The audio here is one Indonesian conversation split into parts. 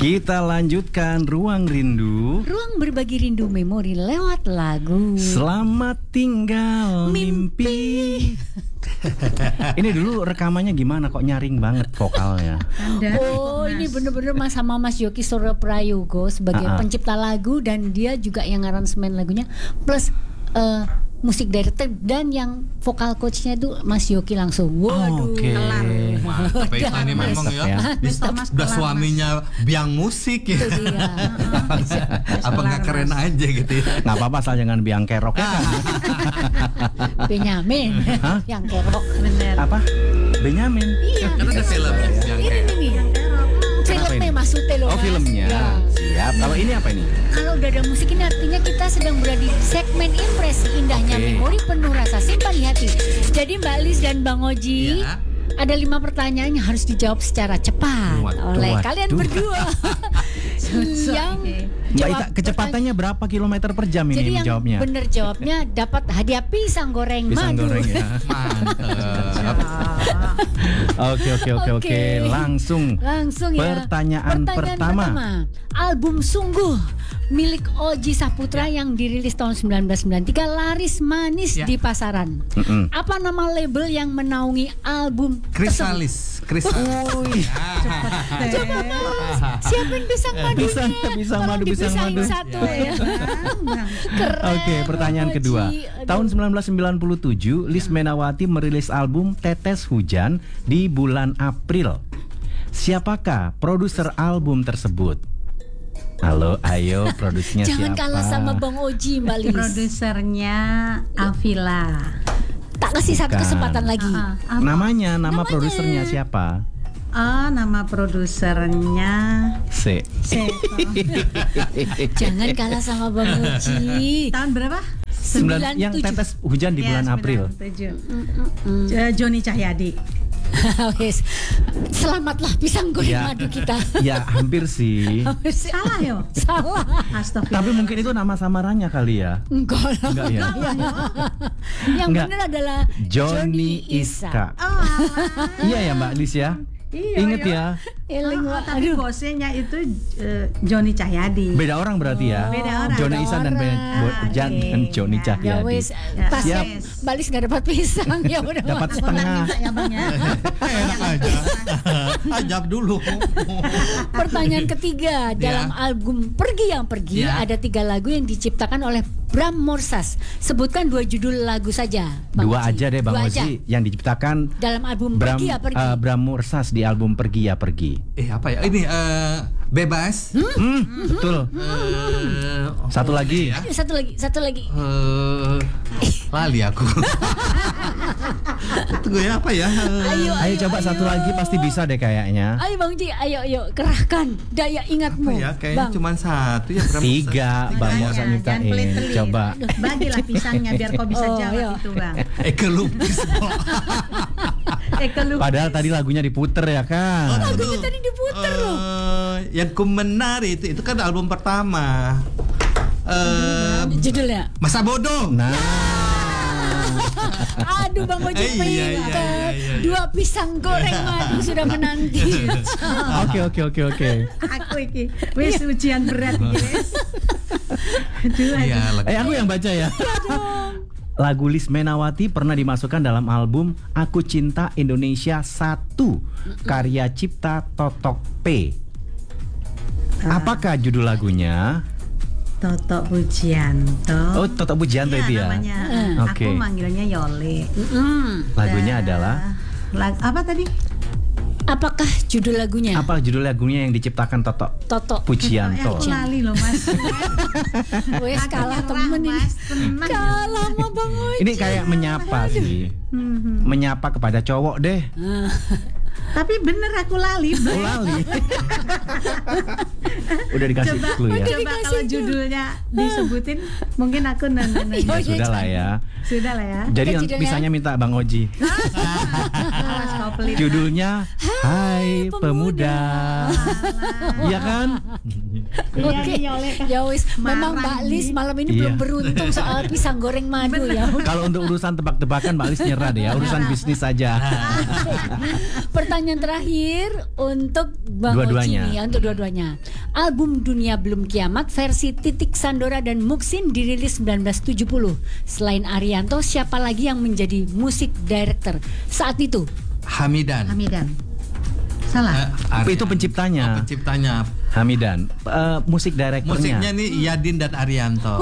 Kita lanjutkan Ruang Rindu. Ruang berbagi rindu memori lewat lagu. Selamat tinggal mimpi. Ini dulu rekamannya gimana kok nyaring banget vokalnya? Oh, ini bener-bener sama Mas Yoki Soro Prayogo sebagai pencipta lagu, dan dia juga yang aransemen lagunya, plus musik director, dan yang vokal coachnya itu Mas Yoki langsung. Waduh, kelar. Mantap ini memang ya. Udah suaminya biang musik ya. Apa nggak keren aja gitu ya? Nggak apa-apa, asal jangan biang kerok ya kan? Benyamin, yang kerok. Bener. Apa? Benyamin? Iya. Kan ada film yang kayak Filmnya maksudnya loh. Oh, filmnya. Ya. Siap. Kalau ini apa ini? Kalau udah ada musik ini artinya kita sedang berada di segmen impresi indahnya memori penuh rasa simpan di hati. Jadi Mbak Lis dan Bang Oji, ada 5 pertanyaan yang harus dijawab secara cepat oleh kalian berdua. Yang Mbak Ita, kecepatannya berapa kilometer per jam ini jadi menjawabnya? Yang benar jawabnya dapat hadiah pisang goreng madu. Goreng ya. Mantap. Oke. Langsung ya. Pertanyaan pertama. Album Sungguh milik Oji Saputra yang dirilis tahun 1993 laris manis di pasaran. Apa nama label yang menaungi album Krisalis. Coba Mas, siapin pisang madunya. Pisang madu. Satu ya. Oke, pertanyaan kedua. Tahun 1997, Lis Menawati merilis album Tetes Hujan di bulan April. Siapakah produser album tersebut? Halo, ayo produsernya siapa? Jangan kalah sama Bang Oji, Mbak Lis. Produsernya Avila. Tak kasih satu kesempatan lagi. Nama produsernya siapa? Nama produsernya C. Jangan kalah sama Bang Oji. Tahun berapa? Yang Tetes Hujan di bulan April. Joni Cahyadi. Wes, selamatlah pisang goreng madu kita. Ya, hampir sih. Salah yo. Salah. Astagfirullah. Tapi mungkin itu nama samarannya kali ya. Enggak ya. Yang benar adalah Johnny Iska. Iya ya Mbak Lis ya. Ingat ya. Tapi bosnya itu Joni Cahyadi. Beda orang berarti ya. Beda orang. Joni Isan dan Joni Cahyadi. Ya wes, siap. Mbak Lis nggak dapat pisang ya udah. Dapat setengah. Enak aja. Ajab dulu. Pertanyaan ketiga, dalam album Pergi Yang Pergi ada 3 lagu yang diciptakan oleh Bram Morsas. Sebutkan 2 judul lagu saja. Bang Oji. Aja deh Bang Oji yang diciptakan dalam album Pergi Ya Pergi. Bram Morsas di album Pergi Ya Pergi. Apa ya? Ini Bebas. Betul. Satu lagi. Satu lagi. Lali aku. Tunggu ya, apa ya? Ayo coba satu lagi, pasti bisa deh kayaknya. Ayo Bang Ji, ayo kerahkan daya ingatmu. Apa ya? Kayaknya cuma satu ya. 3 Bang Mosa nyiptain. Coba. Bagilah pisangnya biar kau bisa jawab itu Bang. Ekelupis. Padahal tadi lagunya diputer ya kan. Lagunya tadi diputer loh. Yang ku menari itu kan album pertama. Judulnya Masa Bodoh. Nah. Aduh Bang Oji pintar. 2 pisang goreng madu sudah menanti. Oke. Aku iki wis ujian berat guys. Aku yang baca ya. Lagu Lis Menawati pernah dimasukkan dalam album Aku Cinta Indonesia 1 karya cipta Totok P. Apakah judul lagunya? Totok Pujianto. Oh, Totok Pujianto itu ya. Namanya. Oke. Aku manggilnya Yole. Lagunya adalah apa tadi? Apakah judul lagunya? Apa judul lagunya yang diciptakan Totok Pujianto? Aku lali loh Mas. Wes kalah temen ini. Kalah sama Bang Oji. Ini kayak menyapa sih. Menyapa kepada cowok deh. Tapi bener aku lali. Lali. Udah dikasih clue ya. Coba kalau judulnya disebutin mungkin aku nonton. Ya, sudah lah ya. Sudah lah ya. Jadi Judulnya? bisanya minta Bang Oji. Awas kau pelit. Judulnya Hai Pemuda. Iya kan? Oke, ya wis. Memang Marah Mbak Lis ini. malam ini Iya. belum beruntung soal pisang goreng madu ya. Kalau untuk urusan tebak-tebakan Mbak Lis nyerah deh ya. Urusan bisnis saja. Pertanyaan terakhir untuk Bang Dua-duanya. Oji nih, untuk dua-duanya. Album Dunia Belum Kiamat versi Titik Sandora dan Muksin dirilis 1970. Selain Arianto, siapa lagi yang menjadi musik director saat itu? Hamidan. Hamidan. Salah. Aryan. Itu penciptanya. Penciptanya. Hamidan. Musik direkturnya. Musiknya nih Yadin dan Arianto.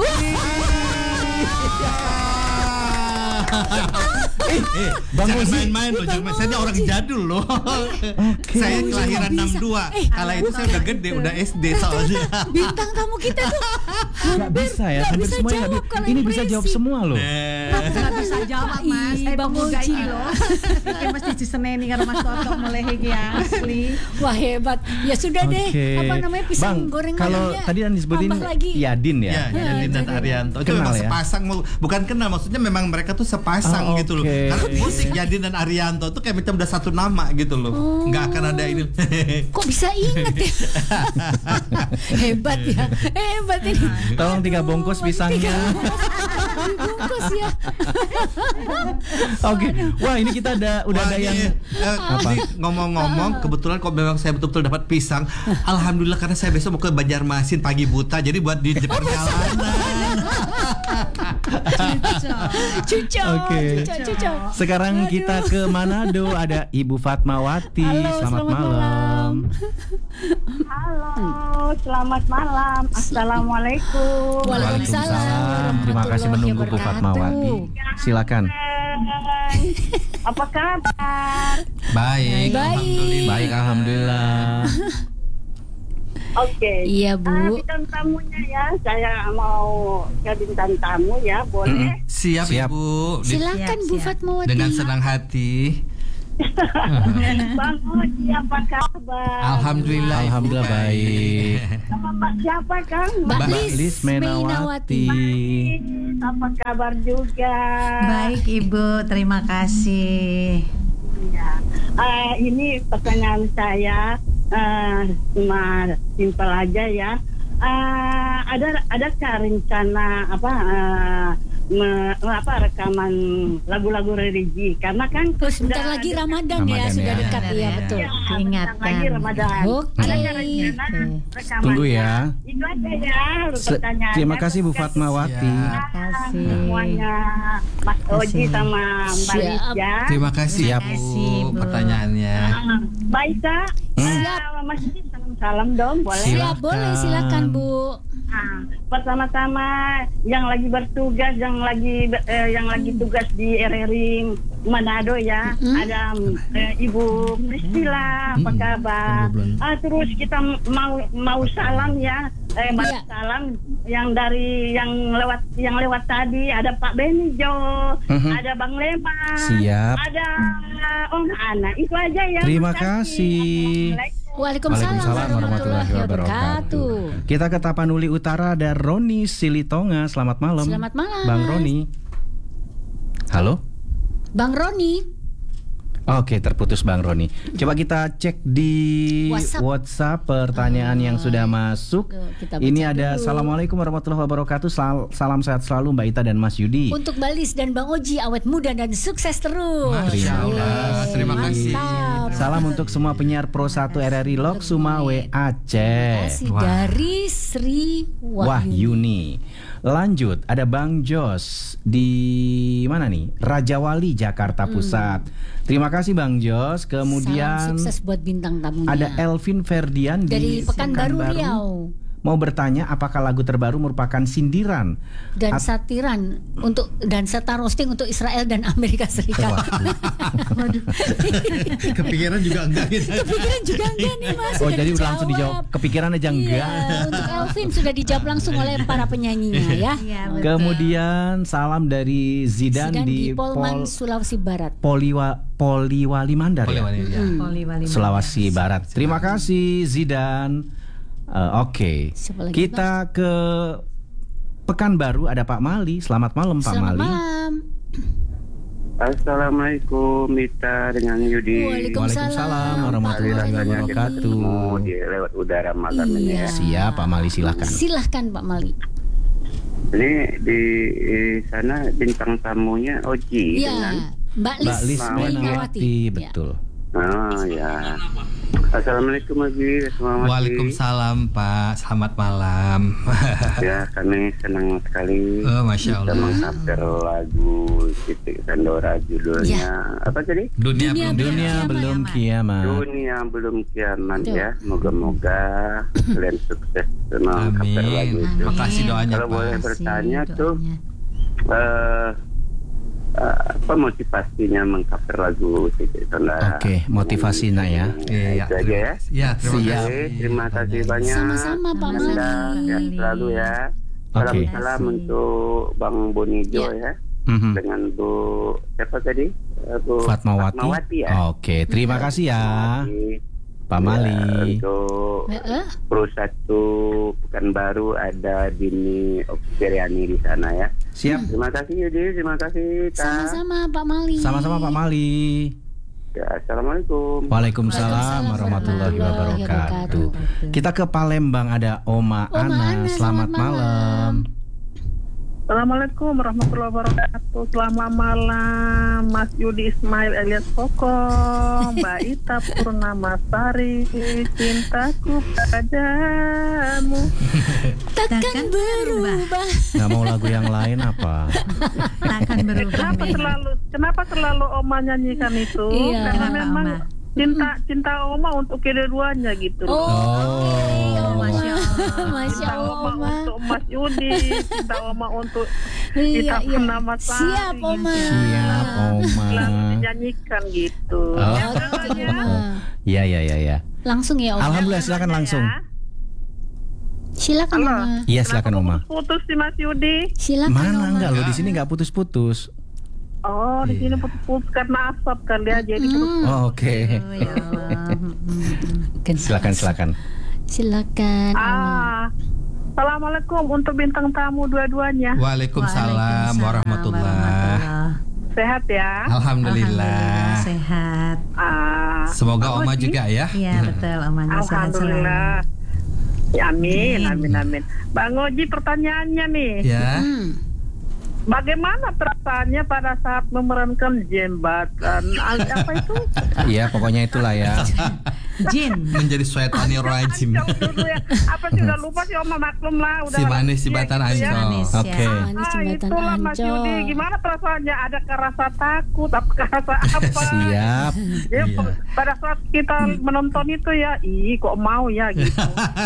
Bang Jangan Oji. main-main loh, jangan main. Saya ini orang jadul loh. Saya kelahiran 62. Kala itu saya udah gede, udah SD soalnya. Bintang tamu kita tuh Nggak bisa ya. nggak Hampir bisa semuanya jawab nggak kalau Ini bisa jawab impresi. semua loh. Nggak bisa jawab Mas. Saya Bang pemuda Oji. ini loh. Iki mesti diseneni karo Mas Toto mulai iki asli. Wah hebat. Ya sudah deh. Oke. Apa namanya pisang Bang, goreng kalau madunya tadi yang disebutin tambah lagi. Yadin ya. Ya, Yadin dan Arianto. Itu Kenal memang ya? sepasang, bukan kenal, maksudnya memang mereka tuh sepasang Oh, gitu loh. oke. Karena musik Yadin dan Arianto tuh kayak macam udah satu nama gitu loh. Nggak akan ada ini. Kok bisa inget ya? Hebat ya. Hebat ini. Tolong 3 bungkus pisangnya. Bungkus ya. Oke. Wah, ini kita udah Wah, ada yang ini ngomong-ngomong, kebetulan kok memang saya betul-betul dapat pisang. Alhamdulillah, karena saya besok mau ke Banjarmasin pagi buta, jadi buat di perjalanan. Cucok. Oke. Cucok. Sekarang Aduh. kita ke Manado, ada Ibu Fatmawati. Halo, Selamat malam. Halo, selamat malam. Assalamualaikum. Waalaikumsalam. Terima kasih menunggu Bu warahmatullahi Fatmawati. wabarakatuh. Silakan. Apa kabar? Baik, Baik. alhamdulillah. Baik, alhamdulillah. Oke. Iya, Bu. Bintang tamunya ya, saya mau ke bintang tamu ya, boleh? Siap, Siap. Ibu. Silakan Bu Siap. Fatmawati. Dengan senang hati. Bang Oji, apa kabar? Alhamdulillah. Ibu, Alhamdulillah baik. Sama Mbak siapa, Kang? Mbak Mbak Lis Lis Menawati. Apa kabar juga? Baik Ibu, terima kasih. Ya. Ini pertanyaan saya cuma simpel aja ya. Adakah rencana rekaman lagu-lagu religi? Karena kan Oh, sebentar lagi Ramadan ya, Ramadan sudah ya. dekat ya, Ya. betul. ya, Diingatkan. bentar lagi Ramadan. Oke. Adakah rencana rekamannya? Tunggu ya. Itu aja ya pertanyaannya. Terima kasih Bu Fatmawati. Siap. Terima kasih. Semuanya Mas Oji Kasih. sama Mbak Lis Siap. ya. Terima kasih, Siap. Bu, Bu. pertanyaannya. Baik Kak. Siap. Mas Oji salam dong boleh? Siap, boleh silakan Bu. Pertama-tama yang lagi bertugas, yang lagi tugas di RRI Manado ya, ada Ibu Priscilla, apa kabar? Terus kita mau salam ya, Iya. salam yang lewat tadi ada Pak Benijo, ada Bang Lema, Siap. ada Om Ana, itu aja ya. Terima Makasih. kasih. Waalaikumsalam warahmatullahi wabarakatuh. Kita ke Tapanuli Utara, ada Roni Silitonga. Selamat malam. Selamat malam, Bang Mas. Roni. Halo. Bang Roni. Oke, terputus Bang Roni. Coba kita cek di WhatsApp pertanyaan yang sudah masuk. Kita baca Ini ada dulu. Assalamualaikum warahmatullahi wabarakatuh. Salam sehat selalu Mbak Ita dan Mas Yudi. Untuk Mbak Lis dan Bang Oji, awet muda dan sukses terus. Masya Allah, terima kasih. Mantap. Salam untuk semua penyiar Pro 1 RRI Lok Sumawe Aceh. Kasih dari Sri Wahyuni. Lanjut, ada Bang Jos di mana nih? Rajawali, Jakarta Pusat. Terima kasih Bang Jos. Kemudian salam sukses buat bintang tamunya. ada Elvin Ferdian dari di Pekanbaru Riau. Mau bertanya apakah lagu terbaru merupakan sindiran Dan satiran untuk dan serta roasting untuk Israel dan Amerika Serikat. Kepikiran juga enggak gitu. Kepikiran juga enggak nih Mas? Oh, Sudah jadi langsung dijawab. Kepikiran aja enggak. Iya, untuk Elvin sudah dijawab langsung oleh para penyanyinya ya. Iya, betul. Kemudian salam dari Zidan Sidan di di Polman, Sulawesi Barat. Poliwali Mandar ya. Boleh, ya. Poli Wali Sulawesi Barat. Terima kasih Zidan. Oke. Siapa lagi, Kita ke Pekanbaru ada Pak Mali. Selamat malam Pak Selamat Mali. malam. Assalamualaikum Mita dengan Yudi. Waalaikumsalam warahmatullahi wabarakatuh. Ketemu di lewat udara malam ini Iya. ya. Siap Pak Mali, silahkan. Silahkan Pak Mali. Ini di sana bintang tamunya Oji dengan Iya, Mbak Lis Mainawati. Mainawati, betul. Oh ya. Assalamualaikum Oji. Waalaikumsalam Pak, selamat malam. Ya, kami senang sekali Oh, Masya bisa Allah. mengcover lagu Titik Sandora judulnya apa tadi? Dunia Dunia belum Belum kiamat. Dunia belum kiamat Betul. ya. Moga-moga kalian sukses mengcover lagu Amin. itu. Makasih doanya Kalau boleh Pak. bertanya tuh apa motivasinya mengcover lagu Titik Sandora? Oke, motivasi nak ya. Iya, Itu aja ya. Ya, terima Siap. kasih. Terima kasih banyak. Sama-sama Pak Anda Mali. sehat selalu ya. Oke. Salam untuk Bang Bonijo ya. Mhm. Dengan Bu siapa tadi? Bu Fatmawati. ya. Oke, terima kasih ya Pak Ya, Mali. untuk Heeh. Pro 1 Pekanbaru ada Dini Oksiriani di sana ya. Siap. Terima kasih Yudi, terima kasih Ta. Sama-sama Pak Mali. Sama-sama Pak Mali. Ya, Assalamualaikum. Waalaikumsalam Waalaikumsalam warahmatullahi wabarakatuh. wabarakatuh. Kita ke Palembang ada Oma Ana. Ana, Selamat malam. Assalamualaikum warahmatullahi wabarakatuh. Selamat malam Mas Yudi Ismail alias Koko, Mbak Ita Purnamasari, cintaku padamu. Takkan berubah. Nggak mau lagu yang lain apa? Takkan berubah. Kenapa selalu Oma nyanyikan itu? Iya. Karena Kenapa, memang Oma? cinta Oma untuk kedua-duanya gitu. Oh. Masya Allah. Masya Cinta Oma Allah. untuk Mas Yudi, cinta Oma untuk Iya, Ita iya. Purnamasari. Siap Oma. Siap Oma. Selalu dinyanyikan gitu. Oh. Ya, Oke, Kak, ya. Oma. Ya. Langsung ya Oma. Alhamdulillah, silakan langsung. Silakan Halo. Oma. Iya, silakan Oma. Putus sih Mas Yudi. Silakan Mana Oma. enggak lo di sini enggak putus-putus. Oh, di sini putus karena asap kali ya, jadi putus. Oh, oke. Oh, ya Allah. Silakan. Silakan Oma. Assalamualaikum untuk bintang tamu dua-duanya. Waalaikumsalam warahmatullahi. Sehat ya. Alhamdulillah. Sehat. Semoga Oma Oji. juga ya. Iya betul, Omanya sehat selalu. Alhamdulillah. Ya, amin. Bang Oji, pertanyaannya nih. Ya. Bagaimana perasaannya pada saat memerankan jembatan? Apa itu? Iya, pokoknya itulah ya. Jin. Menjadi syaitanir rajim. Jauh dulu ya. Apa sih udah lupa sih Oma, maklum lah. Udah Si manis ya, jembatan gitu ya. Ancol. Manis, Oke. ya. Manis jembatan itulah Mas Ancol. Yudi. Gimana perasaannya? Adakah rasa takut? Apakah rasa apa? Siap. Ya, Iya. pada saat kita menonton itu ya, kok mau ya gitu.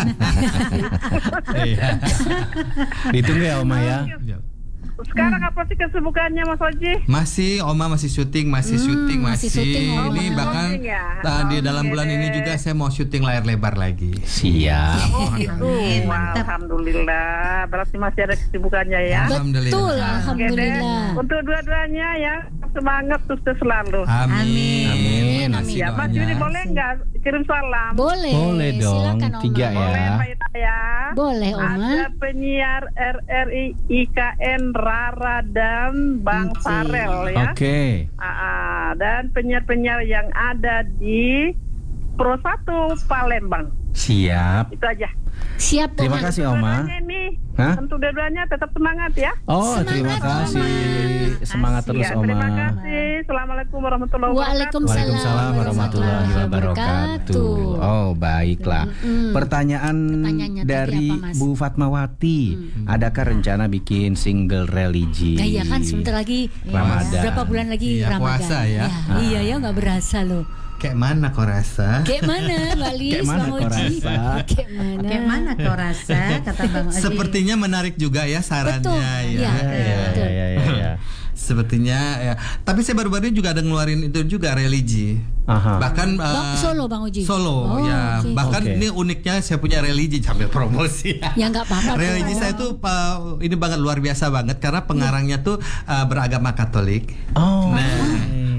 Iya. Ditunggu ya Oma ya. Sekarang apa sih kesibukannya Mas Oji? Masih Oma masih syuting, masih syuting. masih syuting, Oma. Ini bahkan Syuting ya? di dalam Oke bulan ini deh. juga saya mau syuting layar lebar lagi. Siap. Oh gitu. Amin, Wah, mantap. Alhamdulillah. Berarti masih ada kesibukannya ya. Alhamdulillah. Betul, Oke deh. alhamdulillah. Untuk dua-duanya ya, semangat sukses selalu. Amin. Amin. Kasih Ya, Mas doanya. Yudi boleh nggak kirim salam? Boleh dong. Silakan Oma. 3 ya. Boleh Mbak Ita ya. Boleh Oma. Ada penyiar RRI IKN Rara dan Bang Oke. Farel ya. Oke. Dan penyiar-penyiar yang ada di Pro 1 Palembang. Siap. Itu aja. Siap Oma. Terima kasih Oma. Dua-duanya ini, Hah? tentu dua-duanya tetap semangat ya. Oh, terima Semangat, kasih. Semangat terus Ya, Oma. terima kasih. Assalamualaikum warahmatullahi wabarakatuh. Waalaikumsalam warahmatullahi wabarakatuh. Oh, baiklah. Pertanyaannya tadi dari apa, Mas? Bu Fatmawati, adakah rencana bikin single religi? Nah, iya kan sebentar lagi Ramadan. berapa bulan lagi Iya, Ramadan. puasa ya. Iya ya nggak berasa loh. Kayak mana kau rasa? Kayak mana Mbak Lis, Kayak mana Bang kau Oji? rasa? Kayak mana? Kayak mana kau rasa, kata Bang Oji. Sepertinya menarik juga ya sarannya Betul, ya. iya. Betul. Ya. Sepertinya ya. Tapi saya baru-baru ini juga ada ngeluarin itu juga religi. Aha. Bahkan Solo Bang Oji. Solo Oh, ya. oke. Bahkan Oke. ini uniknya saya punya religi sambil promosi. Ya nggak apa-apa. Religi tuh. saya tuh ini banget luar biasa banget karena pengarangnya tuh beragama Katolik. Oh. Nah,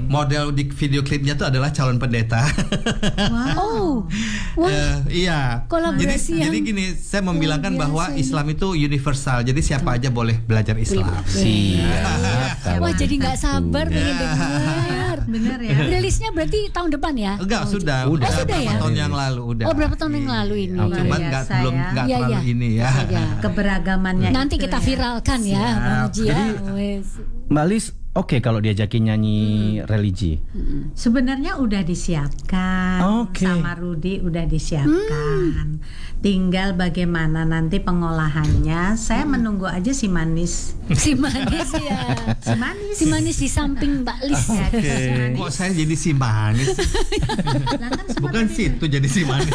model di video klipnya tuh adalah calon pendeta. Oh, wah, Iya. Kolaborasi yang Jadi gini, saya membilangkan luar bahwa biasa ini. Islam itu universal. Jadi siapa aja boleh belajar Islam. Siap. wah jadi nggak gitu. sabar pengen dengar. Bener ya. Rilisnya berarti tahun depan ya? Enggak, sudah Udah. Oh, sudah ya? berapa tahun yang lalu udah. Oh, berapa tahun yang lalu ini? Oke. Cuman Luar nggak biasa belum ya. nggak Iya, terlalu iya. ini ya. Ya. Keberagamannya. Nanti itu kita ya. viralkan ya, Bang Oji ya. Wes. Mbak Lis, oke kalau diajakin nyanyi religi. Sebenarnya udah disiapkan. Oke. Sama Rudi udah disiapkan. Tinggal bagaimana nanti pengolahannya. Saya menunggu aja si manis. Si manis ya. Si manis. Si manis di samping Mbak Lis. Ya, si manis. Kok saya jadi si manis? Lah kan semua Bukan tadi situ jadi si manis.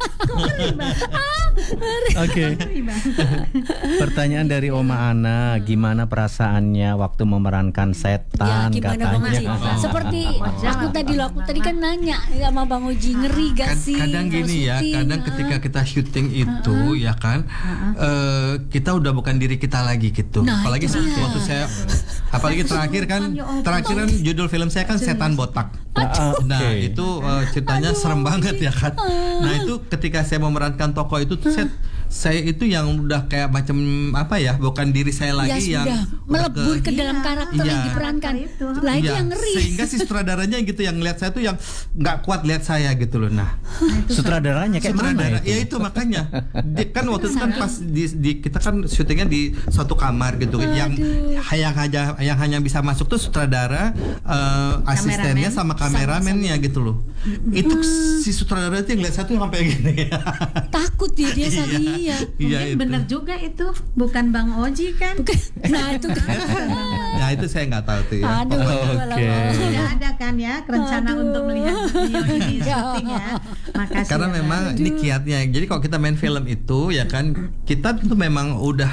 Oke. Pertanyaan dari Oma Ana, gimana perasaannya waktu memerankan Ya setan gimana Bang Oji? katanya? Seperti aku tadi kan nanya sama Bang Oji, ngeri gak sih? Kadang kalau gini ya, syuting, kadang ketika kita syuting itu ya kan, kita udah bukan diri kita lagi gitu. Nah, Apalagi itu dia. waktu saya, apalagi terakhir kan judul film saya kan Setan Botak. Nah itu ceritanya serem banget ya kan. Nah itu ketika saya memerankan tokoh itu saya itu yang udah kayak macam apa ya, bukan diri saya Ya lagi yang sudah melebur ke dalam karakter yang Iya. diperankan. Itu. Lah itu Iya, yang ngeri. sehingga si sutradaranya gitu yang lihat saya tuh yang nggak kuat lihat saya gitu loh. Nah Sutradaranya kayak mana sutradara itu? ya itu makanya kan waktu itu kan pas kita kan syutingnya di suatu kamar gitu yang hanya bisa masuk tuh sutradara, asistennya sama kameramennya gitu loh. Itu si sutradara itu yang lihat saya tuh sampai gini. Takut dia sakit. Iya Mungkin itu. bener juga itu. Bukan Bang Oji kan? Nah itu kan. Nah itu saya nggak tahu tuh ya. Aduh, Oke. Tidak ada kan ya rencana Aduh. untuk melihat beliau ini syuting ya. Makasih. Karena ya, memang ini kiatnya. Jadi kalau kita main film itu ya kan kita tuh memang udah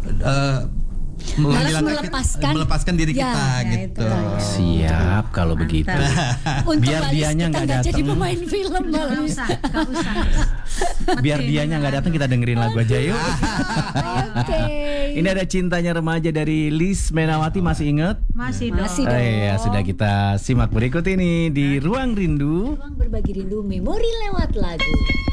melepaskan diri Ya, kita ya, gitu. itu. Siap kalau begitu. Untuk Biar Mbak Lis, dianya kita nggak jadi datang. pemain film Mbak Nggak Lis. usah, nggak usah. Biar dianya nggak datang, kita dengerin lagu aja yuk. Oke. Ini ada Cintanya Remaja dari Lis Menawati, masih ingat? Masih dong. Masih dong. Ya sudah, kita simak berikut ini di Ruang Rindu. Ruang berbagi rindu, memori lewat lagu.